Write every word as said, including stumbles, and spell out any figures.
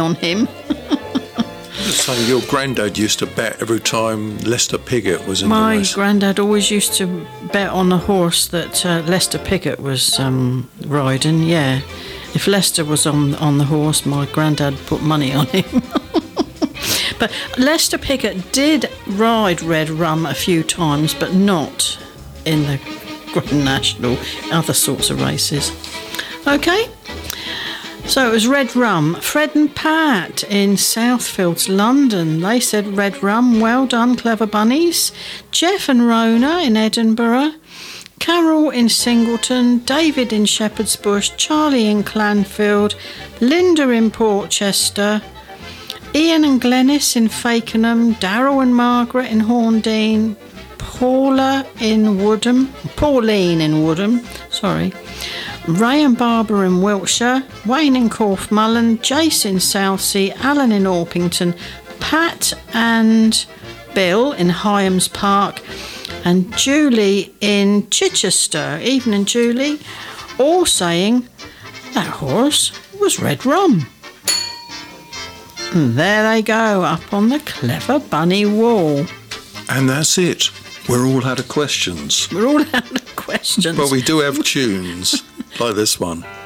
on him. So your granddad used to bet every time Lester Piggott was in My the race? My granddad always used to bet on the horse that uh, Lester Piggott was um, riding, yeah. If Lester was on, on the horse, my granddad put money on him. But Lester Piggott did ride Red Rum a few times, but not in the Grand National, other sorts of races. OK, so it was Red Rum. Fred and Pat in Southfields, London. They said Red Rum, well done, clever bunnies. Jeff and Rona in Edinburgh. Carol in Singleton, David in Shepherd's Bush, Charlie in Clanfield, Linda in Portchester, Ian and Glennis in Fakenham, Darryl and Margaret in Horndean, Paula in Woodham, Pauline in Woodham, sorry, Ray and Barbara in Wiltshire, Wayne in Corfmullen, Jace in Southsea, Alan in Orpington, Pat and Bill in Hyams Park, and Julie in Chichester. Evening, Julie. All saying that horse was Red Rum. And there they go, up on the Clever Bunny wall. And that's it. We're all out of questions. We're all out of questions. But we do have tunes, like this one.